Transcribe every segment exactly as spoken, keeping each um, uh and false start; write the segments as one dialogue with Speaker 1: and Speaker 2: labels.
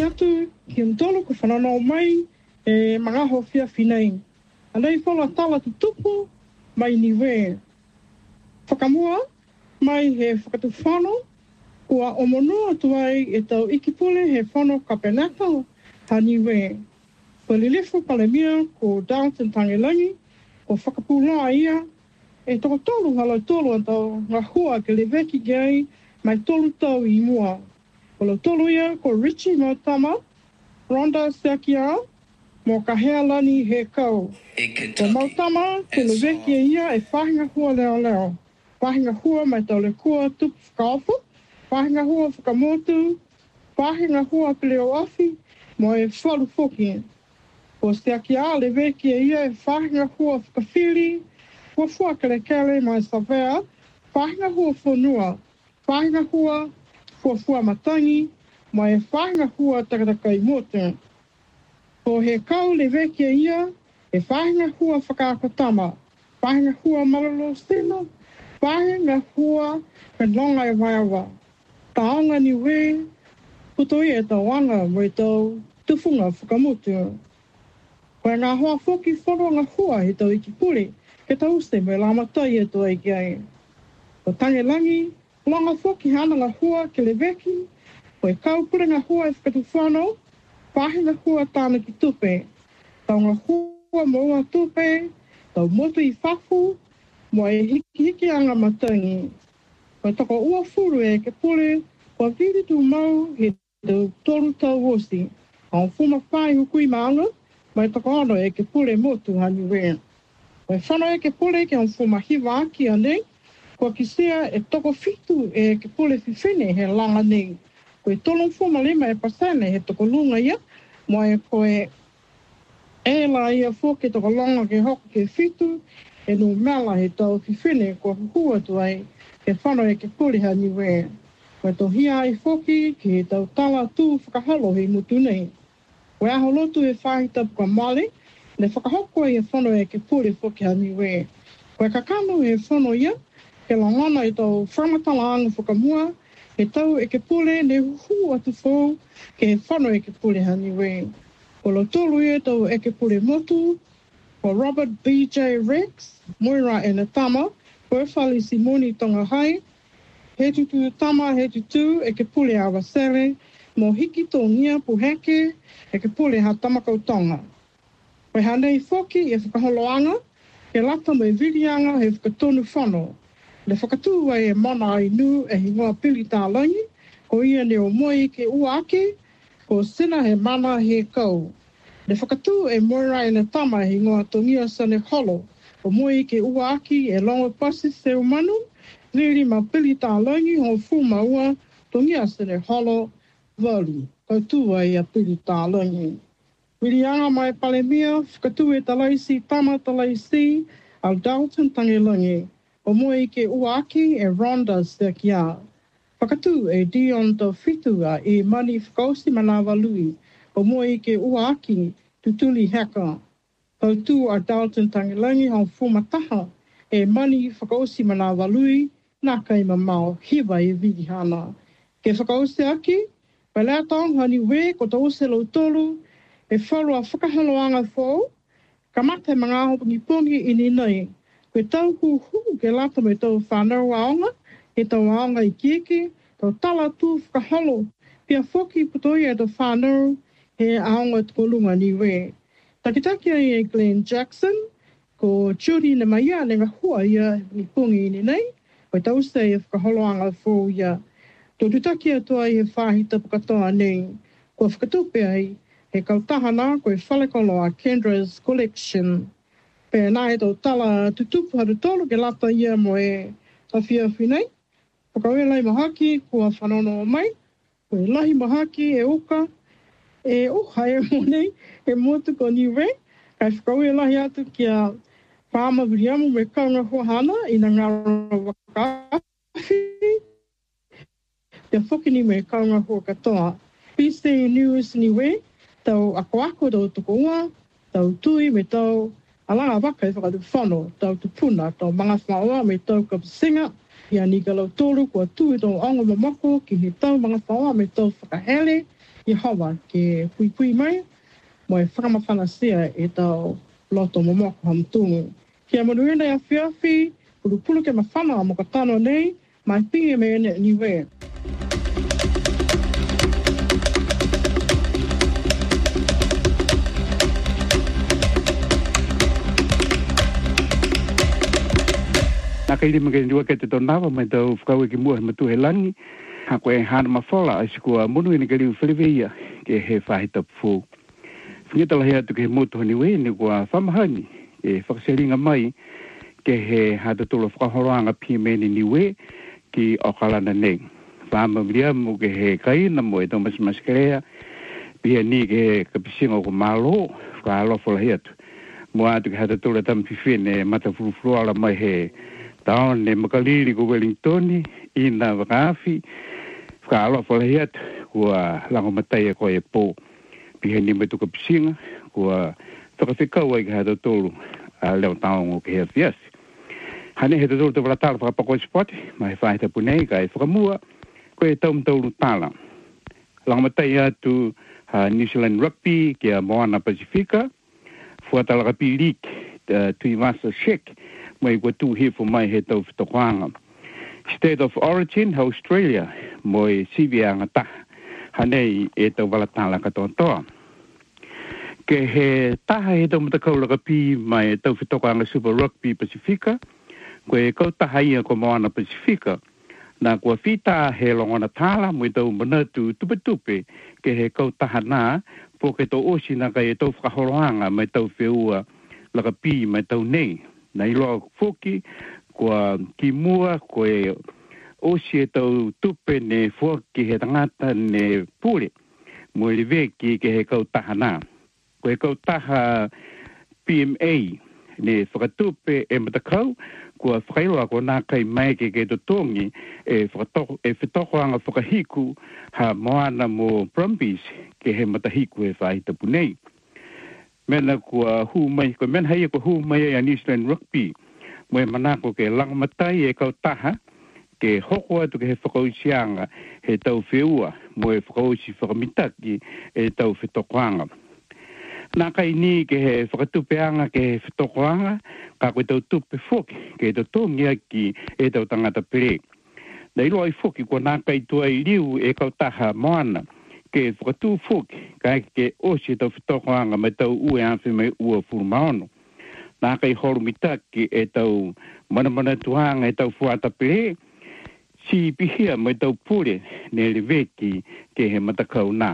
Speaker 1: atu ki mtolo ko whanano mai e mga ho fia finei. Anei whala tala tu tupu mai ni we. Whakamua mai he whakatu whano kua omonua tuai e tau ikipule he whano kapenaka ha ni we. Ko lilifu palemia ko Downton Tangelangi ko whakapula ia e toko tolu hala tolu atau ngā hua ke le veki gei mai tolu tau i mua. Ko lo tolu ia ko Richie Mautama, Rhonda Sekia, mo ka hea lani he kau. Ko Mautama ke le veki ia e whahinga hua leo leo. Whahinga hua mai tau le kua tupu whakaofu, whahinga hua whakamotu, whahinga hua peleo afi, mo e whalu foki. Ko Sekia le veki ia e whahinga hua whakawhiri, Kua fua kele kele mai savea, whahinga hua whanua, whahinga hua fua fua matangi, mai e whahinga hua takataka i motu. Ko he kau le vekia ia, e whahinga hua whakaakotama, whahinga hua malolo sena, whahinga hua penlonga e waiawa. Taonga ni we, puto i e tauanga mo i tau tufunga whakamotu. Koe ngā hoa whoki whanonga hua he tau iki puri, ke tau se me la matai e toa i kia. Ko Tangelangi, longa whoki hananga hua ke le veki, ko e kaupurenga hua e whakatu whanau, whahinga hua tāna ki tupe. Taunga hua moua tupe, tau motu i whafu, mo e hiki hiki anga matangi. Ko e toko ua furu e ke pule, ko viri tu mau he tau toru tau wosi. Au fuma whai hukui maanga, mai toko ano e ke pule motu hani wea. Ko e whanau e ke pule ke on fuma hiwa aki anei, ko ki sea e toko fitu e ke pule whiwhene he langa nei. Ko e tolong fuma lima e pasane he toko lunga ia, mo e ko e e la ia fo ke toko longa ke hoko ke fitu, e no mela he tau whiwhene ko hua tuai ke whanau e ke pule hani wea. Ko e tohia ai foki ki he tau tala tū whakahalo he mutu nei. Ko e aho lotu e whahita puka male, le whakahoko e whanau e ke pule foki hani wea. Ko e kakano e whanau ia, ke langana i tau whangatala anga whakamua, he tau e ke pule ne hu atu fōu, ke he whanau e ke pule hani wea. Ko lo tolu e tau e ke pule motu, ko Robert B J Rex, Moira e na tama, ko e whali Simoni tonga hai, he tutu tama he tutu e ke pule awa sere, mo hiki tō ngia puheke e ke pule ha tamakau tonga. Koe hanei foki e whakaholoanga, ke lata mai virianga he whakatonu whanau. Le whakatū ai e mana ai nu e hingoa pili tālangi, ko ia ne o moi ke ua ake, ko sina he mana he kau. Le whakatū e moira e na tama he hingoa tongia sane holo, o moi ke ua aki e longa pasi se umanu, riri ma pili tālangi ho fuma ua tongia sane holo, vali, kau ai a pili tālangi. Wirianga mai palemia, whakatū e talaisi tama talaisi, au Dalton Tangelangi. O moi ke uaki e Rhonda Sekia. Whakatū e Dion tau whitua e mani whakausi manawa lui. O moi ke uaki tutuli heka. Tautu a Dalton Tangelangi hau fumataha e mani whakausi manawa lui nā kai mamau hiwa e vidihana. Ke whakausi aki, palea tong hani we ko tau se lau tolu e whalua whakahaloanga fōu, ka mate mga hopungi pongi ini nei. Koe tau hu hu ke lata me tau whanau aonga, e tau aonga i kieke, tau tala tū whakahalo, pia whoki putoi e tau whanau he aonga tuko lunga ni we. Takitaki ai e Glenn Jackson, ko Judy na maia ne ngā hua ia ni pongi ini nei, koe tau se e whakahaloanga fōu ia. Tō tutaki atua i he whāhita pukatoa nei, ko whakatupe ai, he kautahana koe whalekolo a Kendra's Collection. Pea nā e tau tala tutupu haru tolu ke lata ia mo e tawhia whinei. Whakaue lai mahaki kua whanono o mai. Koe lahi mahaki e oka. E oha e monei e motu ko niwe. Kai whakaue lahi atu ki a whaama wiriamu me kaunga hohana i na ngāra wakawhi. Pea whokini me kaunga hoa katoa. P C News niwe. Tau ako ako tau tuko ua, tau tui me tau alanga waka e whakatu whano, tau tupuna, tau mga whaoa me tau kapasinga, ia ni ka lau tolu kua tui tau anga mamako ki he tau mga whaoa me tau whakahele, ki hawa ke pui pui mai, mo e whakamawhanasia e tau loto momoko hamtungu. Kia manuenda ia whiawhi, pulu pulu ke mawhana mo ka tano nei, mai pinge me ene niwe.
Speaker 2: Nā kai rima kai niwa ke te tonawa mai tau whakau e ki mua he matu he langi. Ha koe hana mawhola ai sikua munu ina kariu whiriweia ke he whahita pū. Whingita lahi atu ke he motu hani we ni kua whamahani e whakaseringa mai ke he hata tula whakahoroanga pimeni ni we ki Okalana nei. Whamamria mo ke he kaina mo e tau masimaskerea pia ni ke he kapisinga ko malo whakalofo lahi atu. Mo atu ke hata tula tampiwhine mata furufuruala mai he taon ne makaliri ko Wellingtoni ina wakafi whakalofo lahi atu kua lango matai e koe e pō. Pihe ni me tuka pisinga, kua whakawhikau ai ke hata tolu a leo taongo ke hea fiasi. Hane he tolu te waratala whakapako i spoti, ma he whahita punei ka e whakamua, koe e taum taulu tala. Langamatai atu uh, New Zealand Rugby ke a Moana Pasifika, fuatala kapi league, uh, tui masa shek, mai kua tu hifo mai he tau whitokoanga. State of Origin, Australia, moi sivia ngataha. Hanei e tau walatala katoa toa. Ke he taha he tau matakau laka pi mai e tau whitokoanga Super Rugby Pasifika, koe e kau taha ia ko Moana Pasifika, na kua whita he longona tala mo e tau manatu tupe-tupe ke he kau taha nā, po ke tau osi na kai e tau whakahoroanga mai tau whiua laka pi mai tau nei. Na iloa whoki, kua ki mua, koe o si e tau tupe ne fuaki he tangata ne pule. Mo li veki ke he kau taha nā. Ko he kau taha P M A ne whakatupe e matakau, kua whakailoa ko nā kai mai ke ke totongi e whakatoko, e whitokoanga whakahiku ha Moana mo Brumbies ke he matahiku e whahita punei. Mena kua hu mai, ko mena hei ko hu mai a New Zealand Rugby, mo e manako ke langamatai e kau taha, ke hoko atu ke he whakausianga he tau whiua, mo e whakausi whakamitaki e tau whitokoanga. Nā kai ni ke he whakatupeanga ke he whitokoanga, ka koe tau tupe whoki, ke tau tongi aki e tau tangata pere. Na ilo ai whoki ko nā kai tuai liu e kau taha Moana, ke whakatu whoki, ka ke osi tau whitokoanga mai tau ue awhi mai ua furumaono. Nā kai horumitaki e tau manamana tuanga e tau fuata pere, si pihia mai tau pure ne le veki ke he matakau nā.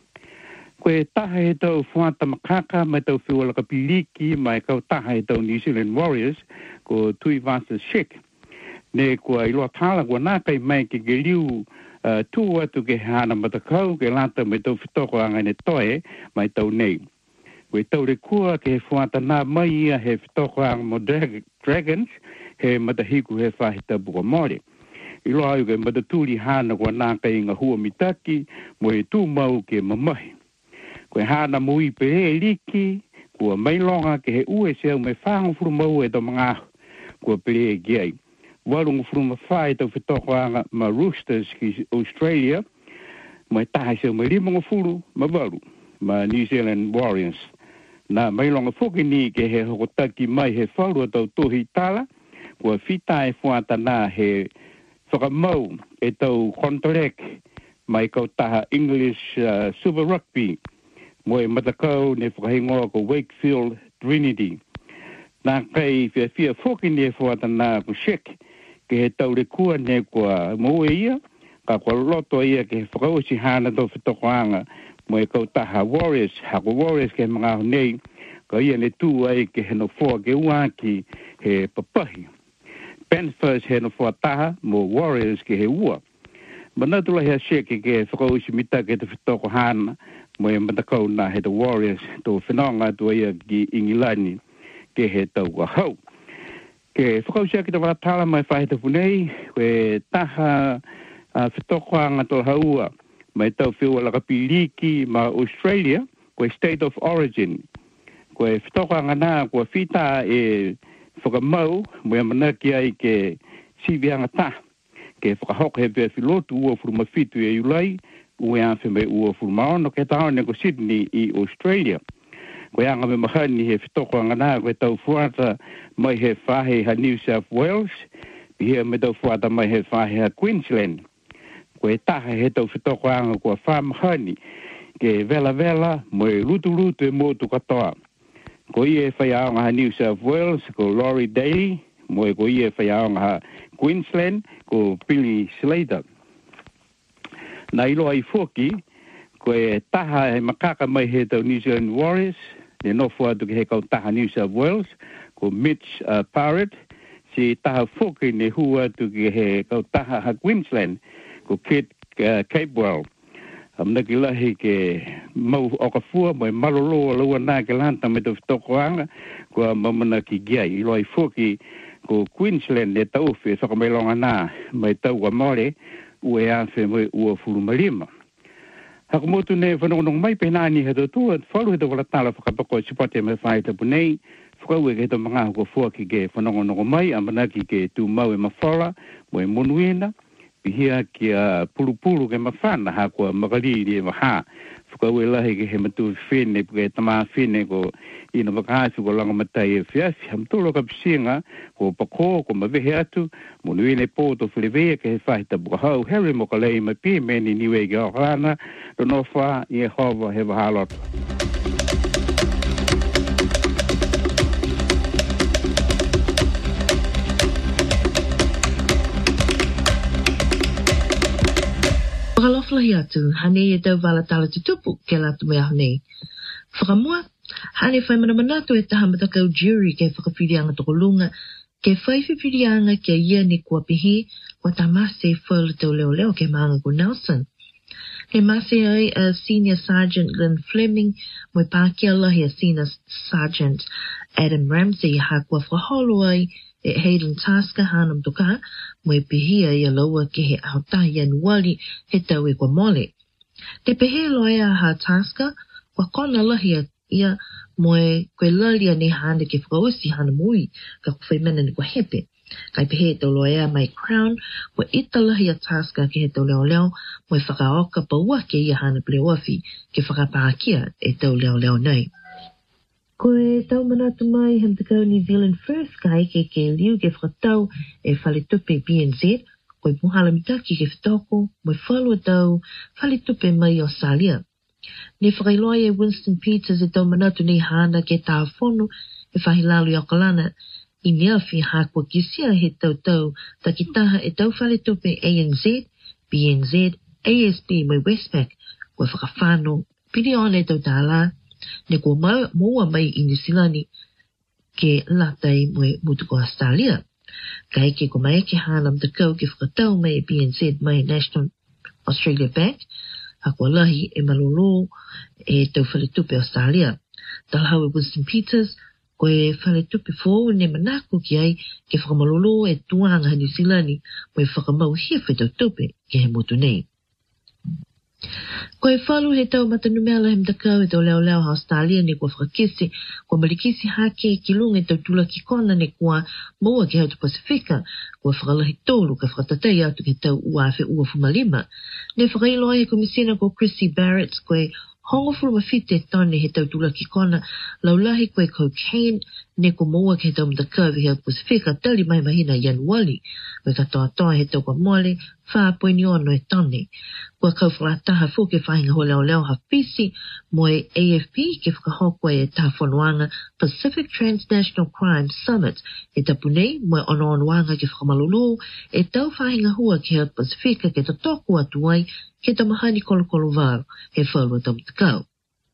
Speaker 2: Koe taha e tau fuata makaka mai tau whiwalaka piliki mai kau taha e tau New Zealand Warriors ko Tui Vasa Shek. Ne kua iloa tala kua nā kai mai ke ke liu uh, tū atu ke hana matakau ke lata mai tau whitoko anga ne toe mai tau nei. Koe tau re kua ke he fuata nā mai ia he whitoko anga mo Dragons he matahiku he whahita buka mori. Ilo au ke mataturi hana kua nā kai inga hua mitaki mo e tū mau ke mamahi. Koe hana mui pe e liki, kua mailonga ke he ue seu me whangu furu mau e to mga ahu, kua pere e giai. Warungu furu ma whae tau whitoko anga ma Roosters ki Australia, mo e taha seu me limonga furu ma waru, ma New Zealand Warriors. Nā mailonga whoki ni ke he hokotaki mai he whaurua tau tohi tala, kua whita e whuata nā he whakamau e tau contract mai kau taha English uh, Super Rugby, mo e matakau ne whakahingoa ko Wakefield Trinity. Nā kai whia whia whoki ne whuata nā ko Shek, ke he tau re kua ne kua moe ia, ka kua loto ia ke he whakausi hana tau whitokoanga, mo e kau taha Warriors, hako Warriors ke he mga nei, ka ia ne tū ai ke he no whoa ke uaki he papahi. Panthers he no whoa taha, mo Warriors ke he ua. Manatula hea Shek ke he whakausi mita ke te whitoko hana, mo e matakau nā he te Warriors tō whenonga tō ia ki Ingilani ke he tau hau. Ke whakausia ki te waratala mai whahita punei, koe taha uh, whitokoanga tō haua mai tau whiua laka piliki ma Australia, koe State of Origin. Koe whitokoanga nā, koe whita e whakamau, mo e manaki ai ke sivianga taha. Ke whakahok he pia whilotu ua furu mawhitu e ulai, ue afe mai ua fulmao no ke tau ne ko Sydney i Australia. Ko anga me mahani he fitoko angana ko tau fuata mai he whahe ha New South Wales, pihia me tau fuata mai he whahe ha Queensland. Ko e taha he tau fitoko anga ko wha mahani ke vela vela mo e lutu lutu e motu katoa. Ko ie whai aonga ha New South Wales ko Laurie Daly, mo e ko ie whai aonga ha Queensland ko Billy Slater. Na ilo ai foki, ko e taha he makaka mai he tau New Zealand Warriors, ne nofo atu ke he kau taha New South Wales, ko Mitch uh, Parrott, si taha foki ne hua atu ke he kau taha ha Queensland, ko Kate uh, Capewell. Amnaki lahi ke mau okafua mai malolo laua na ke lanta me to tokoanga ko mamana ki giai loi foki ko Queensland le tau fe so mai longa na mai tau wa mole u e afe mai u fulu malima ha ko motu ne fa no mai pena ni hedo tu folu hedo wala tala fa ko sipote me fa ita bunei fa we ke to manga ko foki ke fa no no mai amanaki ke tu mau e mafola mo e monuina hia kia pulu-pulu ke mawhana ha kua makariri e maha. Whakaue lahi ke he matu whine, ke tama whine ko ina makahatu ko langa matai e whiawhi. Hamtolo ka pisinga ko pako, ko mawehe atu, monuine poto whilewea ke he whahita bukahau. Heri mo ka lei mai pi meni niwe ke okarana, rono wha i e hova he wahalota.
Speaker 3: Whakaloflahi atu, hane e tau wala tala tutupu ke latu mea hane. Whakamua, hane whai mana manatu e taha matakau jury ke whakawhirianga toko lunga, ke whaiwhirianga ke ia ni kua pihi, wa ta mase whaula tau leo leo ke maanga ko Nelson. He mase ai a Senior Sergeant Lynn Fleming, moi pākia lahi a Senior Sergeant Adam Ramsey ha kua whaholo ai, e Hayden Tasker hanam toka, mo e pehia ia laua ke he aotahi anuali he tau e kua mole. Te pehe loia ha Tasker, wa kona lahi ia mo e koe lalia ne hana ke whakausi hana mui, ka kuwhai mena ni kua hepe. Kai pehe tau loia mai Crown, wa ita lahi a Tasker ke he tau leo leo, mo e whakaoka paua ke ia hana pleoafi, ke whakapākia e tau leo leo nei. Ko e tau manatu mai hem te kau New Zealand First kai ke ke liu ke whakatau e whale tupe B N Z, ko e puhala mitaki ke whatoko, mo e whalua tau whale tupe mai o Salia. Ne whakailoa e Winston Peters e tau manatu nei hana ke tā whonu e whahilalu i Okalana, i mea whi hākua kisia he tau tau takitaha e tau whale tupe A N Z, B N Z, A S B mai Westpac, ko e whakawhano, piri on e tau tāla, ne ko moa mai i New Zealand ke latai moe mutuko Australia. Kai ke ko mai ke hanam te kau ke whakatau mai B N Z mai National Australia Bank, ha ko lahi e malolo e tau whaletupe Australia. Talhau e Winston Peters, ko e whaletupe fōu ne manako ki ai ke whakamalolo e tuanga New Zealand mo e whakamau hia whetau tupe ke he motu nei. Ko e whalu he tau matanu mea lahem takau e tau leo leo ha Australia ne kua whakakisi, kua malikisi hake e kilunga e tau tula ki kona ne kua moa ke hautu Pasifika, kua whakalahi tōlu ka whakatatai atu ke tau uafe ua fumalima. Ne whakailoa he komisina ko Chrissy Barrett, ko e hongo furu mawhite tone he tau tula ki kona, laulahi koe cocaine, ne ko moa ke he tau matakau he hautu Pasifika, tali mai mahina Januari, koe katoa toa he tau kwa mole, whaapoini ono e tone. Kua kau whakataha fō ke whahinga ho leo leo ha pisi, mo e A F P ke whakahokwa e tā whanuanga Pacific Transnational Crime Summit, e tapunei mo e ono onoanga ke whakamalolo, e tau whahinga hua ke hea Pasifika ke tatoku atu ai, ke tamahani kolokolo vāru, he whalua tamtakau.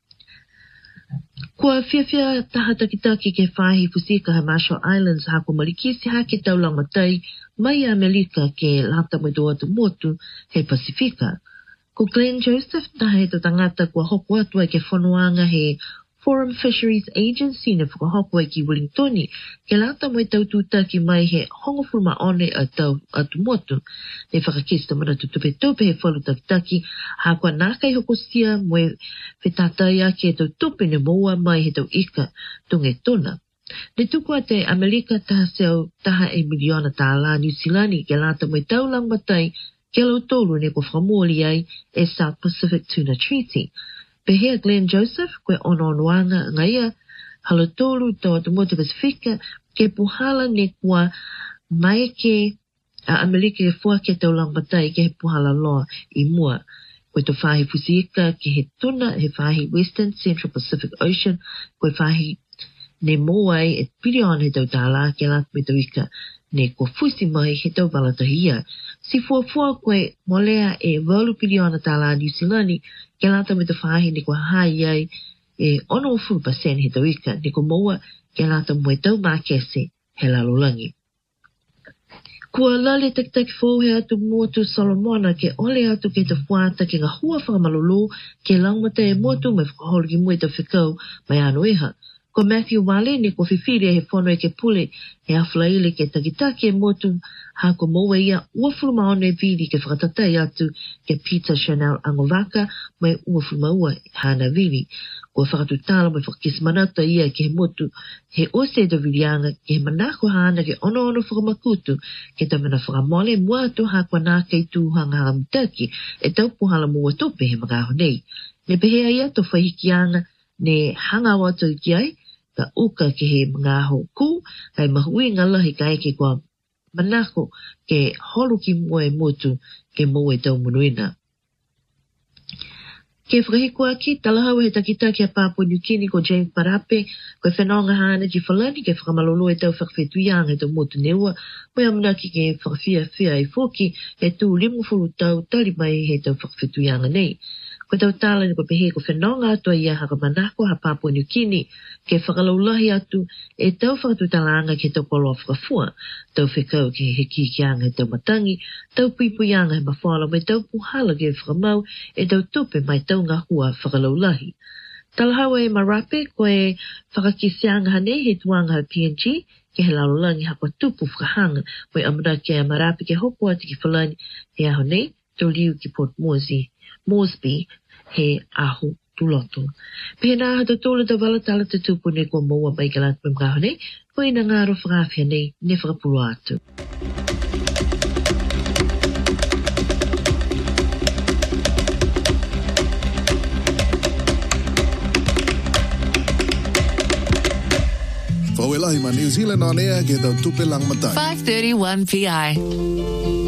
Speaker 3: Kua whiawhia taha takitaki ke whahi Fusika ha Marshall Islands ha ko malikisi ha ke tau laumatai mai Amerika ke lata mai do atu motu he Pasifika. Ko Glenn Joseph taha he tangata kua hoku atu ai ke whanuanga he Forum Fisheries Agency ne whakahoko ai ki Wellingtoni ke lata mai tau tūtaki mai he hongofuruma one a tau atu motu. Ne whakakista mana tutupe tupe he whalu takitaki ha kua nākai hokosia mo e whetatai ake e tau tupe ne moa mai he tau ika tunge tona. Ne tuku ate Amerika taha seo taha e miliona tāla New Zealand ke lata mai tau langmatai ke lo tolu ne ko whamoli ai e South Pacific Tuna Treaty. Pe hea Glenn Joseph koe ono noanga ngaia halo tolu tō te Motu Pasifika ke puhala ne kua mai ke a Amerika ke fua ke tau langmatai ke he puhala loa i mua. Koe to whahi Fusika ke he tuna he whahi Western Central Pacific Ocean koe whahi ne moai e pirion he tau tāla ke lat me tau ika ne ko fusi mai he tau walatahia. Si fua fua koe molea e walu piriona tāla New Zealand ke lata me tau whahi ne ko hai ai e ono furu pasen he tau ika ne ko moa ke lata moe tau mākese he lalolangi. Kua lale tak tak fo he atu motu Solomona ke ole atu ke te fuata ke ngā hua whakamalulu ke langmata e motu me whakaholo ki mui tau whikau mai anu iha. Ko Matthew Wale ne ko whiwhiri he whono e ke pule he awhalaile ke takitaki e motu ha ko moa ia uafuru maone e viri ke whakatatai atu ke Peter Chanel Angovaka mai uafuru maua hana viri. Ko whakatu tala mai whakismanata ia ke he motu he ose do virianga ke he manako hana ke ono ono whakamakutu ke ta mana whakamole mua atu ha kua nā kei tū hanga haramutaki e tau puhala mua tope he magaho nei. Ne pehea ia to whahikianga ne hanga watu ki ai ka uka ke he ngaho ku kai mahui ngala he kai ke kua manako ke holu ki mua e motu ke mua e tau munuina. Ke whakahikua ki talahau he takita ki a Papua New Guinea ko James Parape koe whenonga hana ki whalani ke whakamalolo e tau whakawhetuyanga e tau motu neua koe amanaki ke whakawhia whia e whoki e tū limu furu tau tari mai he tau whakawhetuyanga nei. Ko tau tala ni ko pehe ko whenonga atua ia haka manako ha Papua New Guinea ke whakalaulahi atu e tau whakatutalanga ke tau koloa whakafua, tau whekau ke he kikianga e tau matangi, tau puipuyanga he mawhala me tau puhala ke whakamau e tau tupe mai tau ngā hua whakalaulahi. Talahawa e Marape ko e whakakisianga hane he tuanga ha P N G ke he laulangi hapa tupu whakahanga ko e amana ke a Marape ke hopo ati ki whalani he aho nei tau liu ki Port Moresby, Moresby he aho tuloto. Pena hata tōle ta wala tala te tupu ne kua maua mai kalat me mga hone, ko ina ngāro whakawhia nei ne whakapuru atu.
Speaker 4: Whauelahi ma New Zealand on air ke tau tupe lang matai.
Speaker 5: five thirty-one P I.